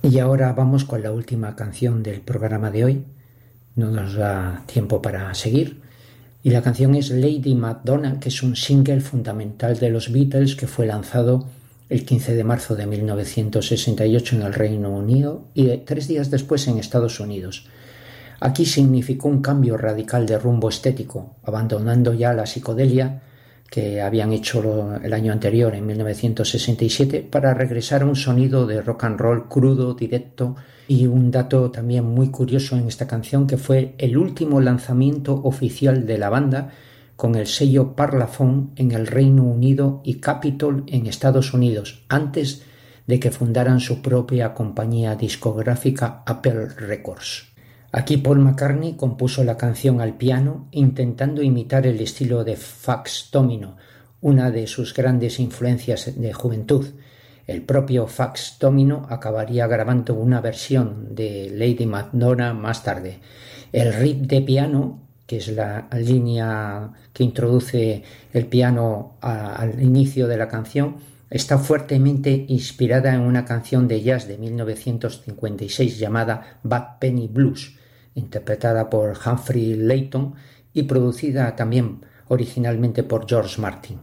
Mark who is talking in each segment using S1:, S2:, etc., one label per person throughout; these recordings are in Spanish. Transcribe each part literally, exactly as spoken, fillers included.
S1: Y ahora vamos con la última canción del programa de hoy. No nos da tiempo para seguir. Y la canción es Lady Madonna, que es un single fundamental de los Beatles que fue lanzado el quince de marzo de mil novecientos sesenta y ocho en el Reino Unido y tres días después en Estados Unidos. Aquí significó un cambio radical de rumbo estético, abandonando ya la psicodelia que habían hecho el año anterior, en mil novecientos sesenta y siete, para regresar a un sonido de rock and roll crudo, directo. Y un dato también muy curioso en esta canción, que fue el último lanzamiento oficial de la banda con el sello Parlophone en el Reino Unido y Capitol en Estados Unidos, antes de que fundaran su propia compañía discográfica Apple Records. Aquí Paul McCartney compuso la canción al piano, intentando imitar el estilo de Fats Domino, una de sus grandes influencias de juventud. El propio Fats Domino acabaría grabando una versión de Lady Madonna más tarde. El riff de piano, que es la línea que introduce el piano a, al inicio de la canción, está fuertemente inspirada en una canción de jazz de mil novecientos cincuenta y seis llamada Bad Penny Blues, interpretada por Humphrey Layton y producida también originalmente por George Martin.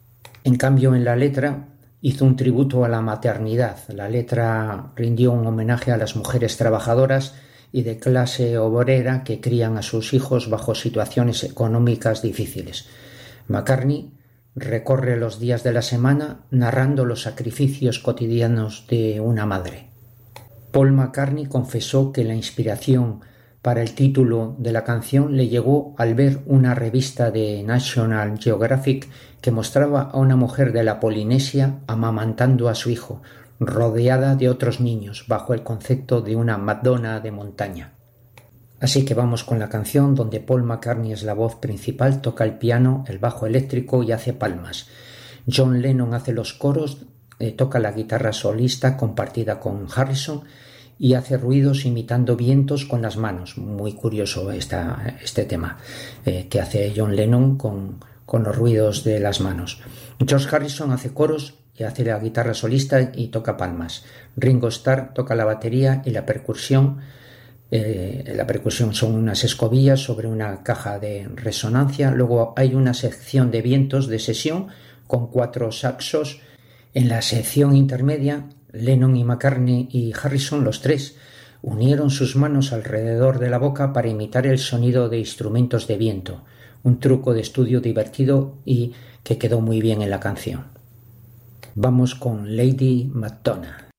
S1: En cambio, en la letra hizo un tributo a la maternidad. La letra rindió un homenaje a las mujeres trabajadoras y de clase obrera que crían a sus hijos bajo situaciones económicas difíciles. McCartney recorre los días de la semana narrando los sacrificios cotidianos de una madre. Paul McCartney confesó que la inspiración para el título de la canción le llegó al ver una revista de National Geographic que mostraba a una mujer de la Polinesia amamantando a su hijo, rodeada de otros niños, bajo el concepto de una Madonna de montaña. Así que vamos con la canción, donde Paul McCartney es la voz principal, toca el piano, el bajo eléctrico y hace palmas. John Lennon hace los coros, eh, toca la guitarra solista compartida con Harrison y hace ruidos imitando vientos con las manos. Muy curioso esta, este tema eh, que hace John Lennon con, con los ruidos de las manos. George Harrison hace coros y hace la guitarra solista y toca palmas. Ringo Starr toca la batería y la percusión. Eh, la percusión son unas escobillas sobre una caja de resonancia. Luego hay una sección de vientos de sesión con cuatro saxos. En la sección intermedia, Lennon y McCartney y Harrison, los tres, unieron sus manos alrededor de la boca para imitar el sonido de instrumentos de viento, un truco de estudio divertido y que quedó muy bien en la canción. Vamos con Lady Madonna.